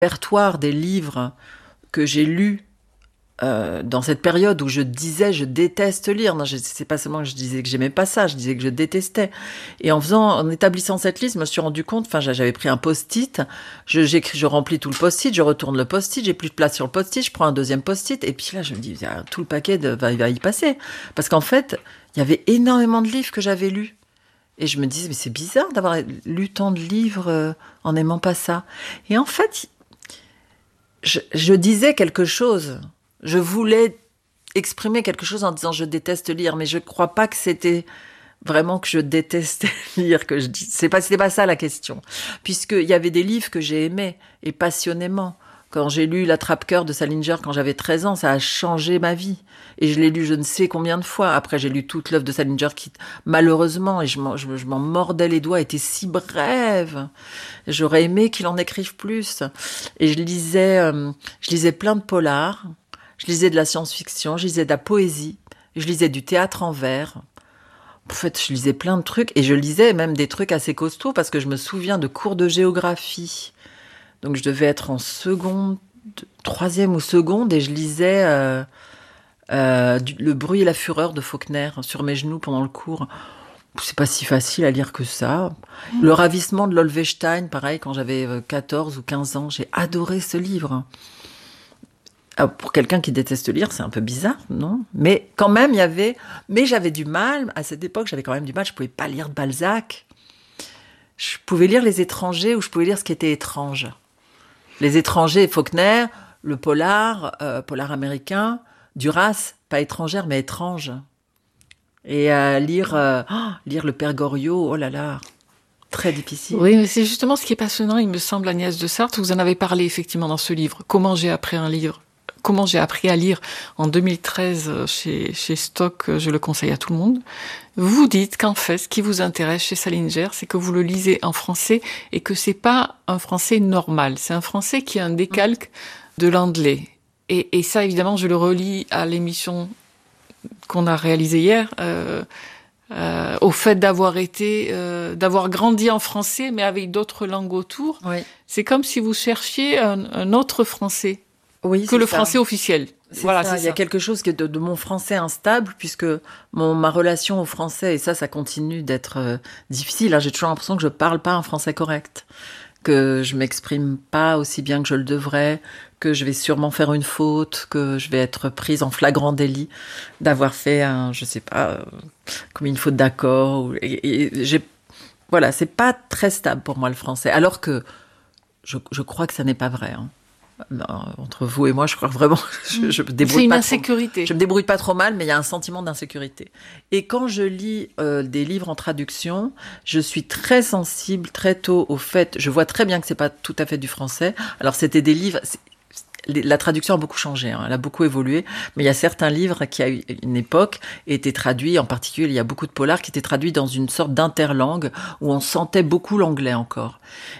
répertoire des livres que j'ai lus dans cette période où je disais je déteste lire. Non, c'est pas seulement que je disais que j'aimais pas ça, je disais que je détestais. Et en établissant cette liste, je me suis rendu compte, j'avais pris un post-it, je remplis tout le post-it, je retourne le post-it, j'ai plus de place sur le post-it, je prends un deuxième post-it, et puis là, je me dis, tout le paquet va y passer. Parce qu'en fait, il y avait énormément de livres que j'avais lus. Et je me disais, mais c'est bizarre d'avoir lu tant de livres en n'aimant pas ça. Et en fait, je disais quelque chose. Je voulais exprimer quelque chose en disant je déteste lire, mais je crois pas que c'était vraiment que je détestais lire que je dis. C'était pas ça la question. Puisqu'il y avait des livres que j'ai aimés et passionnément. Quand j'ai lu L'Attrape-cœur de Salinger quand j'avais 13 ans, ça a changé ma vie. Et je l'ai lu je ne sais combien de fois. Après, j'ai lu toute l'œuvre de Salinger qui, malheureusement, et je m'en mordais les doigts, était si brève. J'aurais aimé qu'il en écrive plus. Et je lisais plein de polars. Je lisais de la science-fiction, je lisais de la poésie, je lisais du théâtre en vers. En fait, je lisais plein de trucs et je lisais même des trucs assez costauds parce que je me souviens de cours de géographie. Donc, je devais être en troisième ou seconde et je lisais Le bruit et la fureur de Faulkner sur mes genoux pendant le cours. C'est pas si facile à lire que ça. Le ravissement de Lolvestein, pareil, quand j'avais 14 ou 15 ans, j'ai adoré ce livre. Alors, pour quelqu'un qui déteste lire, c'est un peu bizarre, non ? Mais quand même, mais j'avais du mal, à cette époque, j'avais quand même du mal, je pouvais pas lire Balzac. Je pouvais lire Les Étrangers ou je pouvais lire ce qui était étrange. Les Étrangers, Faulkner, le polar américain, Duras, pas étrangère, mais étrange. Et lire le Père Goriot, oh là là, très difficile. Oui, mais c'est justement ce qui est passionnant, il me semble, Agnès de Sarthe. Vous en avez parlé effectivement dans ce livre. Comment j'ai appris à lire en 2013 chez Stock, je le conseille à tout le monde. Vous dites qu'en fait, ce qui vous intéresse chez Salinger, c'est que vous le lisez en français et que c'est pas un français normal. C'est un français qui a un décalque de l'anglais. Et ça, évidemment, je le relis à l'émission qu'on a réalisée hier, au fait d'avoir grandi en français, mais avec d'autres langues autour. Oui. C'est comme si vous cherchiez un autre français. Oui, que le français officiel. Voilà, c'est ça. Il y a quelque chose de mon français instable, puisque ma relation au français, et ça continue d'être difficile. J'ai toujours l'impression que je parle pas un français correct, que je m'exprime pas aussi bien que je le devrais, que je vais sûrement faire une faute, que je vais être prise en flagrant délit d'avoir fait comme une faute d'accord. Voilà, c'est pas très stable pour moi le français, alors que je crois que ça n'est pas vrai. Non, entre vous et moi, je crois vraiment je me débrouille c'est une pas insécurité. Je me débrouille pas trop mal, mais il y a un sentiment d'insécurité. Et quand je lis des livres en traduction, je suis très sensible très tôt au fait. Je vois très bien que c'est pas tout à fait du français. Alors c'était des livres. La traduction a beaucoup changé, elle a beaucoup évolué, mais il y a certains livres qui, à une époque, étaient traduits, en particulier, il y a beaucoup de polars qui étaient traduits dans une sorte d'interlangue où on sentait beaucoup l'anglais encore.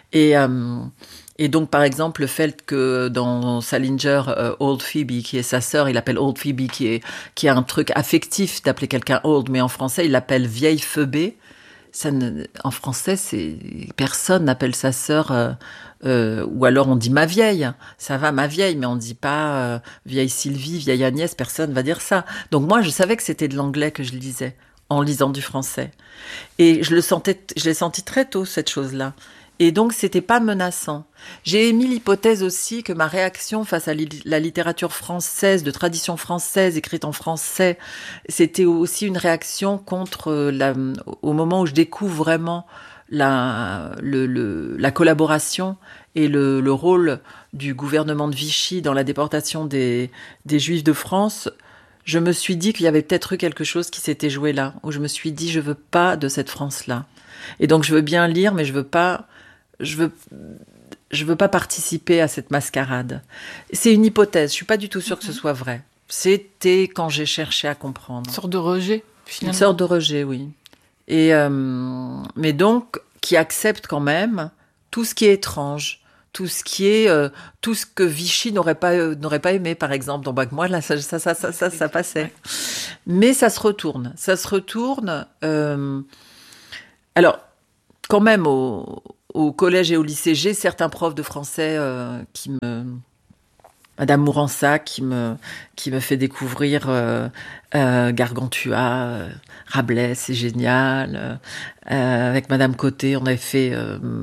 Et donc, par exemple, le fait que dans Salinger, Old Phoebe, qui est sa sœur, il appelle Old Phoebe, qui a un truc affectif d'appeler quelqu'un old, mais en français, il l'appelle vieille Phoebe. En français, personne n'appelle sa sœur, ou alors on dit ma vieille. Ça va, ma vieille, mais on dit pas vieille Sylvie, vieille Agnès, personne va dire ça. Donc moi, je savais que c'était de l'anglais que je lisais, en lisant du français. Et je l'ai senti très tôt, cette chose-là. Et donc, c'était pas menaçant. J'ai émis l'hypothèse aussi que ma réaction face à la littérature française, de tradition française, écrite en français, c'était aussi une réaction contre au moment où je découvre vraiment la collaboration et le rôle du gouvernement de Vichy dans la déportation des Juifs de France. Je me suis dit qu'il y avait peut-être eu quelque chose qui s'était joué là, où je me suis dit, je veux pas de cette France-là. Et donc, je veux bien lire, mais je veux pas participer à cette mascarade. C'est une hypothèse, je suis pas du tout sûre que ce soit vrai. C'était quand j'ai cherché à comprendre. Une sorte de rejet, finalement. Une sorte de rejet, oui. Mais donc, qui accepte quand même tout ce qui est étrange, tout ce que Vichy n'aurait pas aimé, par exemple. Donc, moi, là, ça passait. Ouais. Mais ça se retourne. Alors, quand même, au au collège et au lycée, j'ai certains profs de français Madame Mourança qui me fait découvrir Gargantua, Rabelais, c'est génial. Avec Madame Côté, on avait fait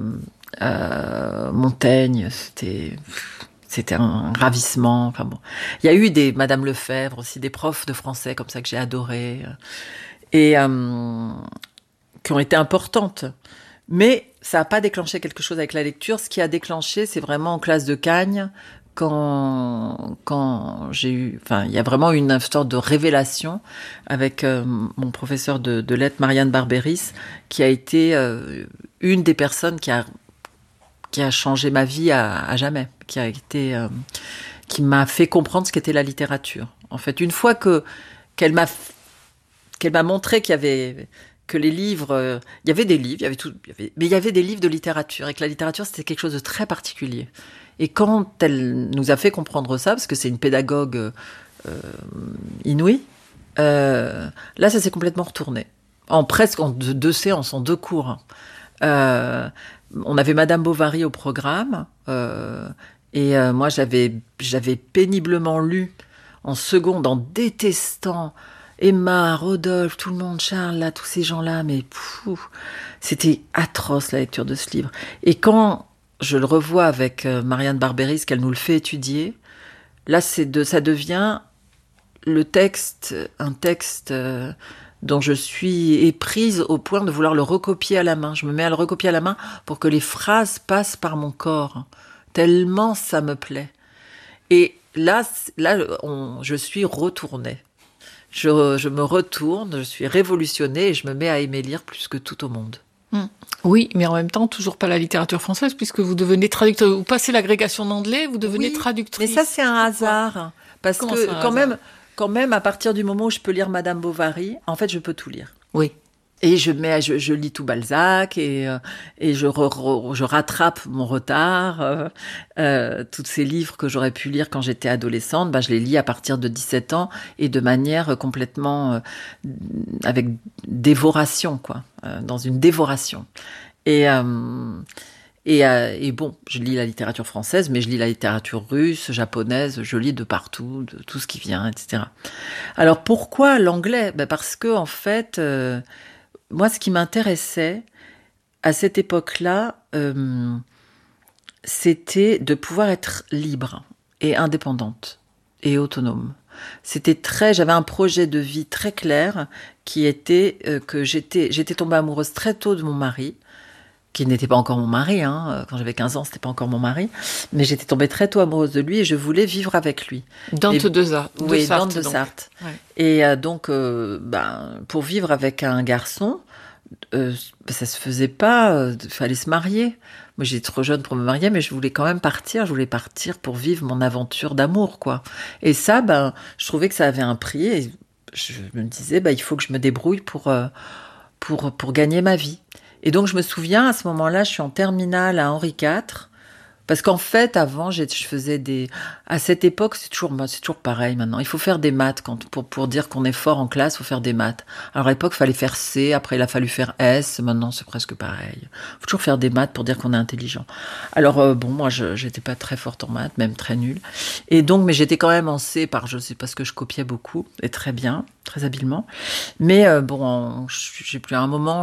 Montaigne, c'était un ravissement. Enfin bon, il y a eu des Madame Lefebvre aussi, des profs de français comme ça que j'ai adoré et qui ont été importantes. Mais ça n'a pas déclenché quelque chose avec la lecture. Ce qui a déclenché, c'est vraiment en classe de Cagnes, quand j'ai eu, enfin, il y a vraiment une sorte de révélation avec mon professeur de lettres, Marianne Barberis, qui a été une des personnes qui a changé ma vie à jamais, qui m'a fait comprendre ce qu'était la littérature. En fait, une fois qu'elle m'a montré que les livres, il y avait des livres, mais il y avait des livres de littérature, et que la littérature, c'était quelque chose de très particulier. Et quand elle nous a fait comprendre ça, parce que c'est une pédagogue inouïe, là, ça s'est complètement retourné. Presque en deux séances, en 2 cours. On avait Madame Bovary au programme, et moi, j'avais péniblement lu en seconde, en détestant Emma, Rodolphe, tout le monde, Charles, là, tous ces gens-là, mais c'était atroce la lecture de ce livre. Et quand je le revois avec Marianne Barberis, qu'elle nous le fait étudier, là, ça devient un texte dont je suis éprise au point de vouloir le recopier à la main. Je me mets à le recopier à la main pour que les phrases passent par mon corps, tellement ça me plaît. Et là, je suis retournée. Je me retourne, je suis révolutionnée et je me mets à aimer lire plus que tout au monde. Oui, mais en même temps, toujours pas la littérature française, puisque vous devenez traducteur. Vous passez l'agrégation d'anglais, vous devenez traductrice. Mais ça, c'est un hasard. Parce que quand même, à partir du moment où je peux lire Madame Bovary, en fait, je peux tout lire. Oui. Et je lis tout Balzac et je rattrape mon retard. Tous ces livres que j'aurais pu lire quand j'étais adolescente, je les lis à partir de 17 ans et de manière complètement avec dévoration, quoi, dans une dévoration. Et bon, je lis la littérature française, mais je lis la littérature russe, japonaise, je lis de partout, de tout ce qui vient, etc. Alors pourquoi l'anglais ? Parce que en fait, moi, ce qui m'intéressait à cette époque-là, c'était de pouvoir être libre et indépendante et autonome. J'avais un projet de vie très clair qui était que j'étais tombée amoureuse très tôt de mon mari, qui n'était pas encore mon mari, quand j'avais 15 ans, c'était pas encore mon mari, mais j'étais tombée très tôt amoureuse de lui et je voulais vivre avec lui. Dante de Sarthe. Oui, Dante de Sarthe. Ouais. Et donc, pour vivre avec un garçon, ça se faisait pas, fallait se marier. Moi, j'étais trop jeune pour me marier, mais je voulais quand même partir. Je voulais partir pour vivre mon aventure d'amour, quoi. Et ça, je trouvais que ça avait un prix et je me disais, il faut que je me débrouille pour gagner ma vie. Et donc, je me souviens, à ce moment-là, je suis en terminale à Henri IV. Parce qu'en fait, avant, je faisais à cette époque, c'est toujours pareil maintenant. Il faut faire des maths pour dire qu'on est fort en classe, il faut faire des maths. Alors à l'époque, il fallait faire C, après il a fallu faire S, maintenant c'est presque pareil. Il faut toujours faire des maths pour dire qu'on est intelligent. Alors moi, j'étais pas très forte en maths, même très nulle. Et donc, mais j'étais quand même en C parce que je copiais beaucoup et très bien, très habilement. Mais j'ai plus à un moment,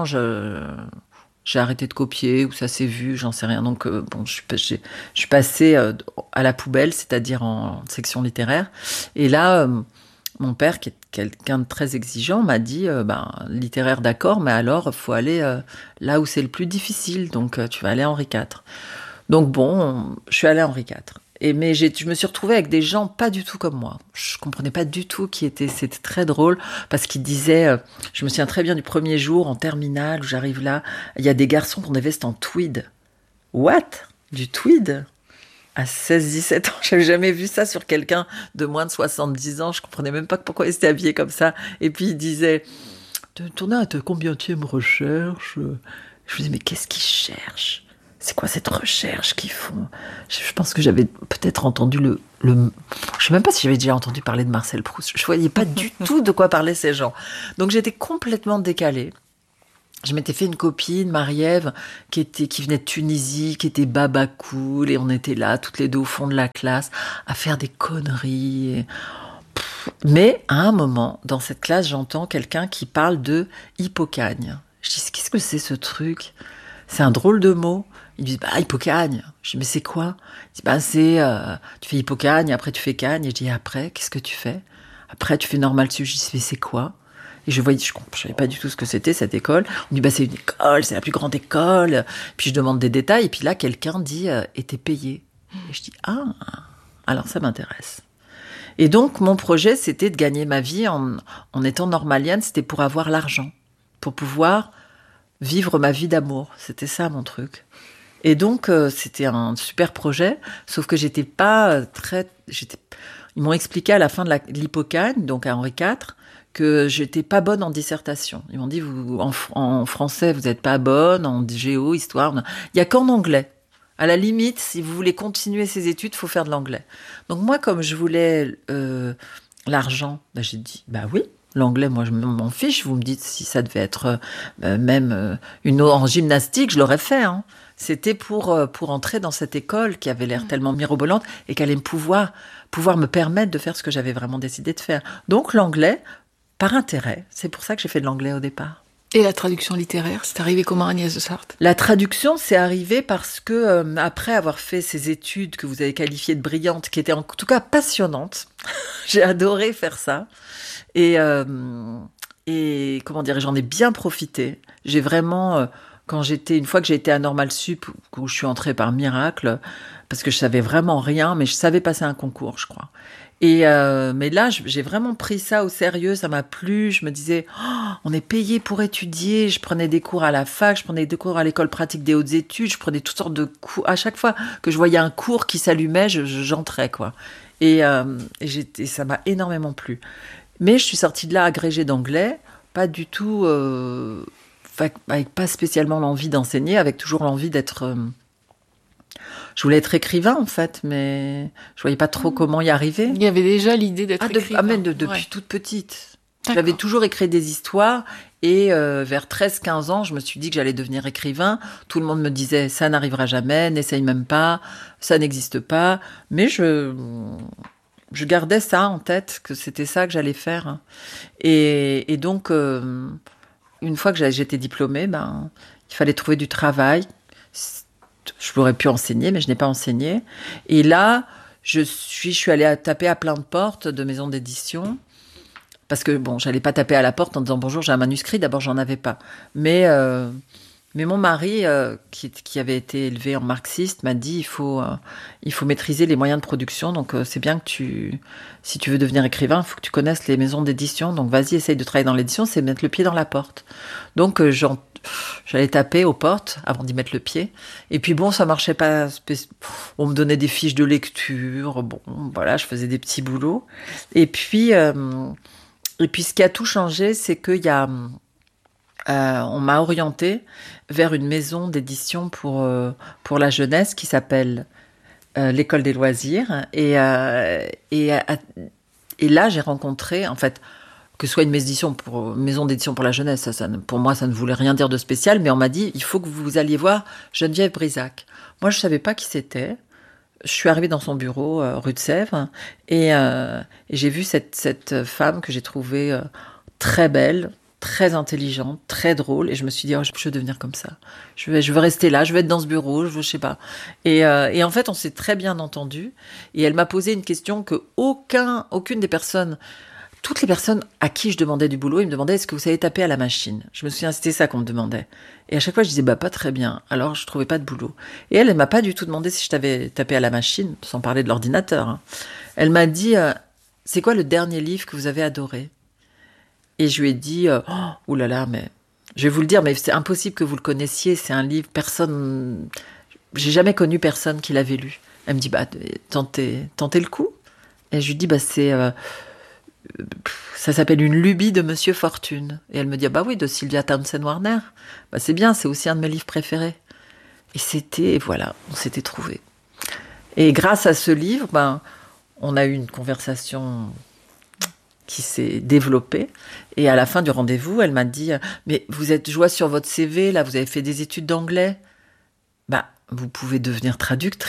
j'ai arrêté de copier ou ça s'est vu, j'en sais rien. Donc, je suis passée à la poubelle, c'est-à-dire en section littéraire. Et là, mon père, qui est quelqu'un de très exigeant, m'a dit littéraire, d'accord, mais alors, il faut aller là où c'est le plus difficile. Donc, tu vas aller à Henri IV. Donc, je suis allée à Henri IV. Mais je me suis retrouvée avec des gens pas du tout comme moi. Je comprenais pas du tout c'était très drôle parce qu'ils disaient, je me souviens très bien du premier jour en terminale où j'arrive là, il y a des garçons qui ont des vestes en tweed. What? Du tweed? À 16-17 ans, j'avais jamais vu ça sur quelqu'un de moins de 70 ans. Je comprenais même pas pourquoi ils étaient habillés comme ça. Et puis ils disaient, t'en as à ta combienième recherche? Je me disais, mais qu'est-ce qu'ils cherchent? C'est quoi cette recherche qu'ils font? Je pense que j'avais peut-être entendu je sais même pas si j'avais déjà entendu parler de Marcel Proust. Je voyais pas du tout de quoi parlaient ces gens. Donc j'étais complètement décalée. Je m'étais fait une copine, Marie-Ève, qui venait de Tunisie, qui était baba cool, et on était là, toutes les deux au fond de la classe, à faire des conneries. Mais à un moment, dans cette classe, j'entends quelqu'un qui parle de hippocagne. Je dis, qu'est-ce que c'est ce truc? C'est un drôle de mot. Ils disent, bah, hippocagne. Je dis, mais c'est quoi? Ils disent, bah, tu fais hippocagne, après tu fais cagne. Et je dis, après, qu'est-ce que tu fais? Après, tu fais normal dessus. Je dis, mais c'est quoi? Et je savais pas du tout ce que c'était, cette école. On dit, bah, c'est une école, c'est la plus grande école. Puis je demande des détails. Et puis là, quelqu'un dit, et t'es payé. Et je dis, ah, alors ça m'intéresse. Et donc, mon projet, c'était de gagner ma vie en étant normalienne. C'était pour avoir l'argent, pour pouvoir vivre ma vie d'amour. C'était ça, mon truc. Et donc, c'était un super projet, sauf que j'étais pas Ils m'ont expliqué à la fin de l'Hippocagne, donc à Henri IV, que j'étais pas bonne en dissertation. Ils m'ont dit, en français, vous n'êtes pas bonne, en géo, histoire. Il y a qu'en anglais. À la limite, si vous voulez continuer ces études, il faut faire de l'anglais. Donc moi, comme je voulais l'argent, bah, j'ai dit, bah oui, l'anglais, moi, je m'en fiche. Vous me dites si ça devait être même en gymnastique, je l'aurais fait. Hein. C'était pour entrer dans cette école qui avait l'air tellement mirobolante et qui allait pouvoir me permettre de faire ce que j'avais vraiment décidé de faire. Donc l'anglais, par intérêt, c'est pour ça que j'ai fait de l'anglais au départ. Et la traduction littéraire, c'est arrivé comment, Agnès de Sarthe? La traduction, c'est arrivé parce que, après avoir fait ces études que vous avez qualifiées de brillantes, qui étaient en tout cas passionnantes, j'ai adoré faire ça. Et comment dire, j'en ai bien profité. J'ai vraiment, une fois que j'ai été à Normal Sup, où je suis entrée par miracle, parce que je savais vraiment rien, mais je savais passer un concours, je crois. Mais là, j'ai vraiment pris ça au sérieux, ça m'a plu. Je me disais, on est payé pour étudier. Je prenais des cours à la fac, je prenais des cours à l'école pratique des hautes études, je prenais toutes sortes de cours. À chaque fois que je voyais un cours qui s'allumait, j'entrais, quoi. Et ça m'a énormément plu. Mais je suis sortie de là agrégée d'anglais, pas du tout, avec pas spécialement l'envie d'enseigner, avec toujours l'envie d'être... Je voulais être écrivain, en fait, mais je voyais pas trop comment y arriver. Il y avait déjà l'idée d'être écrivain. Depuis toute petite. D'accord. J'avais toujours écrit des histoires et vers 13-15 ans, je me suis dit que j'allais devenir écrivain. Tout le monde me disait, ça n'arrivera jamais, n'essaye même pas, ça n'existe pas. Mais je gardais ça en tête, que c'était ça que j'allais faire. Et donc, une fois que j'étais diplômée, il fallait trouver du travail. Je pourrais pu enseigner, mais je n'ai pas enseigné. Et là, je suis allée taper à plein de portes de maisons d'édition. Parce que, bon, j'allais pas taper à la porte en disant « Bonjour, j'ai un manuscrit ». D'abord, j'en avais pas. Mais mon mari, qui avait été élevé en marxiste, m'a dit « il faut maîtriser les moyens de production. Donc, c'est bien que si tu veux devenir écrivain, il faut que tu connaisses les maisons d'édition. Donc, vas-y, essaye de travailler dans l'édition, c'est mettre le pied dans la porte. » Donc, j'allais taper aux portes avant d'y mettre le pied. Et puis bon, ça marchait pas. On me donnait des fiches de lecture. Bon, voilà, je faisais des petits boulots. Et puis ce qui a tout changé, c'est on m'a orientée vers une maison d'édition pour la jeunesse qui s'appelle l'École des loisirs. Et là, j'ai rencontré, en fait, que ce soit une maison d'édition pour la jeunesse, pour moi, ça ne voulait rien dire de spécial, mais on m'a dit, il faut que vous alliez voir Geneviève Brisac. Moi, je ne savais pas qui c'était. Je suis arrivée dans son bureau, rue de Sèvres, et j'ai vu cette femme que j'ai trouvée très belle, très intelligente, très drôle, et je me suis dit, je veux devenir comme ça. Je veux rester là, je veux être dans ce bureau, je sais pas. Et en fait, on s'est très bien entendus, et elle m'a posé une question que aucune des personnes... Toutes les personnes à qui je demandais du boulot, ils me demandaient, est-ce que vous savez taper à la machine? Je me souviens, c'était ça qu'on me demandait. Et à chaque fois, je disais, pas très bien. Alors, je trouvais pas de boulot. Et elle m'a pas du tout demandé si je t'avais tapé à la machine, sans parler de l'ordinateur. Hein. Elle m'a dit, c'est quoi le dernier livre que vous avez adoré? Et je lui ai dit, oh là là, mais je vais vous le dire, mais c'est impossible que vous le connaissiez. C'est un livre, j'ai jamais connu personne qui l'avait lu. Elle me dit, tentez le coup. Et je lui dis, ça s'appelle Une lubie de Monsieur Fortune. Et elle me dit, oui, de Sylvia Townsend Warner. C'est bien, c'est aussi un de mes livres préférés. Et voilà, on s'était trouvés. Et grâce à ce livre, on a eu une conversation qui s'est développée. Et à la fin du rendez-vous, elle m'a dit « Mais je vois sur votre CV, là, vous avez fait des études d'anglais. Bah, vous pouvez devenir traductrice. »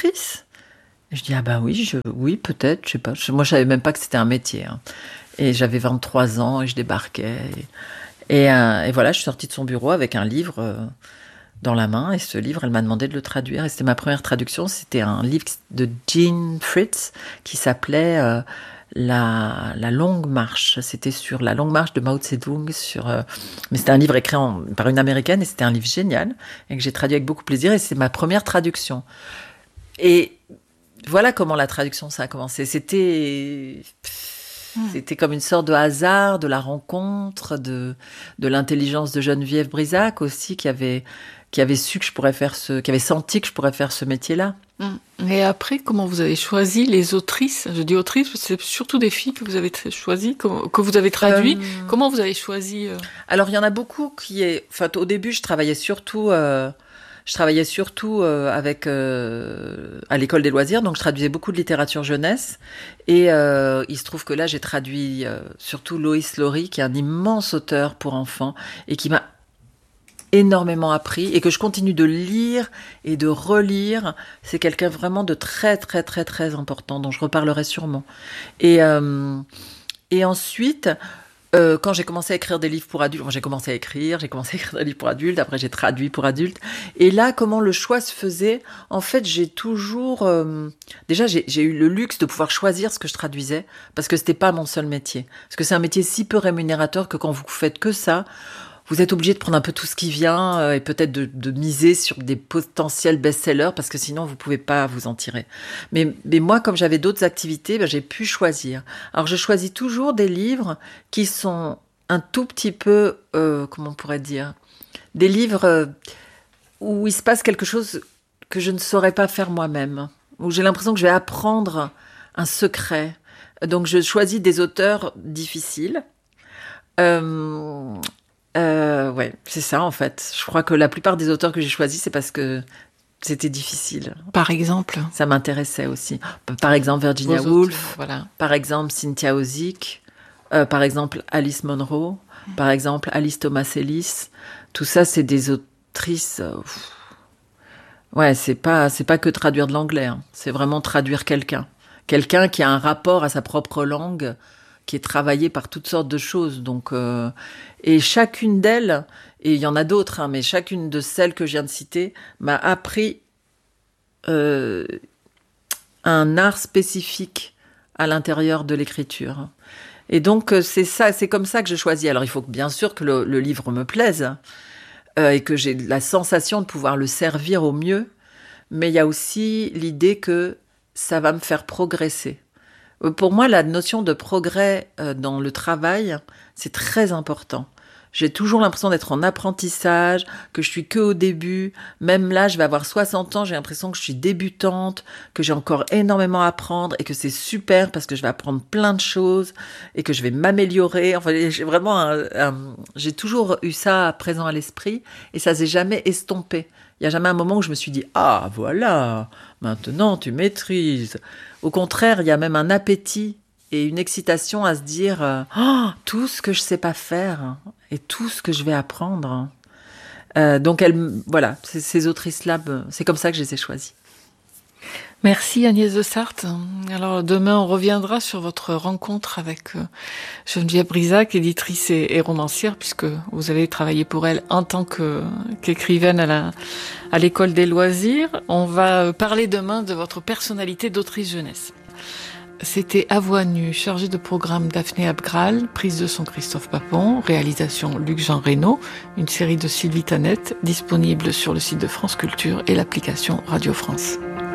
Et je dis « Ah bah oui, peut-être, je sais pas. » Moi, je savais même pas que c'était un métier. Hein. Et j'avais 23 ans et je débarquais. Et voilà, je suis sortie de son bureau avec un livre dans la main. Et ce livre, elle m'a demandé de le traduire. Et c'était ma première traduction. C'était un livre de Jean Fritz qui s'appelait la longue marche. C'était sur la longue marche de Mao Tse-tung. Mais c'était un livre écrit par une Américaine et c'était un livre génial et que j'ai traduit avec beaucoup de plaisir. Et c'est ma première traduction. Et voilà comment la traduction, ça a commencé. C'était comme une sorte de hasard, de la rencontre, de l'intelligence de Geneviève Brisac aussi, qui avait su que je pourrais qui avait senti que je pourrais faire ce métier-là. Et après, comment vous avez choisi les autrices? Je dis autrices, c'est surtout des filles que vous avez choisies, que vous avez traduites. Comment vous avez choisi Alors, il y en a beaucoup au début, je travaillais surtout à l'école des loisirs, donc je traduisais beaucoup de littérature jeunesse. Et il se trouve que là, j'ai traduit surtout Loïs Lowry, qui est un immense auteur pour enfants et qui m'a énormément appris et que je continue de lire et de relire. C'est quelqu'un vraiment de très, très, très, très important, dont je reparlerai sûrement. Et ensuite... quand j'ai commencé à écrire des livres pour adultes, j'ai commencé à écrire des livres pour adultes, après j'ai traduit pour adultes. Et là, comment le choix se faisait? En fait, j'ai toujours... déjà, j'ai eu le luxe de pouvoir choisir ce que je traduisais, parce que c'était pas mon seul métier. Parce que c'est un métier si peu rémunérateur que quand vous faites que ça, vous êtes obligé de prendre un peu tout ce qui vient et peut-être de miser sur des potentiels best-sellers parce que sinon vous pouvez pas vous en tirer. Mais moi, comme j'avais d'autres activités, j'ai pu choisir. Alors je choisis toujours des livres qui sont un tout petit peu, comment on pourrait dire, des livres où il se passe quelque chose que je ne saurais pas faire moi-même, où j'ai l'impression que je vais apprendre un secret. Donc je choisis des auteurs difficiles. Ouais, c'est ça en fait. Je crois que la plupart des auteurs que j'ai choisis, c'est parce que c'était difficile. Par exemple? Ça m'intéressait aussi. Par exemple, Virginia Woolf. Voilà. Par exemple, Cynthia Ozick. Par exemple, Alice Munro. Par exemple, Alice Thomas Ellis. Tout ça, c'est des autrices. Ouais, c'est pas que traduire de l'anglais. Hein. C'est vraiment traduire quelqu'un. Quelqu'un qui a un rapport à sa propre langue, qui est travaillé par toutes sortes de choses. Donc, et chacune d'elles, et il y en a d'autres, hein, mais chacune de celles que je viens de citer m'a appris un art spécifique à l'intérieur de l'écriture. Et donc, c'est comme ça que je choisis. Alors, il faut bien sûr que le livre me plaise et que j'ai la sensation de pouvoir le servir au mieux, mais il y a aussi l'idée que ça va me faire progresser. Pour moi, la notion de progrès dans le travail, c'est très important. J'ai toujours l'impression d'être en apprentissage, que je suis que au début. Même là, je vais avoir 60 ans, j'ai l'impression que je suis débutante, que j'ai encore énormément à apprendre et que c'est super parce que je vais apprendre plein de choses et que je vais m'améliorer. Enfin, j'ai toujours eu ça présent à l'esprit et ça s'est jamais estompé. Il n'y a jamais un moment où je me suis dit « Ah, voilà, maintenant tu maîtrises ». Au contraire, il y a même un appétit et une excitation à se dire oh, tout ce que je sais pas faire et tout ce que je vais apprendre. Donc voilà, ces autrices-là, c'est comme ça que je les ai choisies. Merci Agnès de Sarthe. Alors demain, on reviendra sur votre rencontre avec Geneviève Brisac, éditrice et romancière, puisque vous avez travaillé pour elle en tant qu'écrivaine à l'école des loisirs. On va parler demain de votre personnalité d'autrice jeunesse. C'était À Voix nue, chargée de programme Daphné Abgral, prise de son Christophe Papon, réalisation Luc-Jean Reynaud, une série de Sylvie Tanette, disponible sur le site de France Culture et l'application Radio France.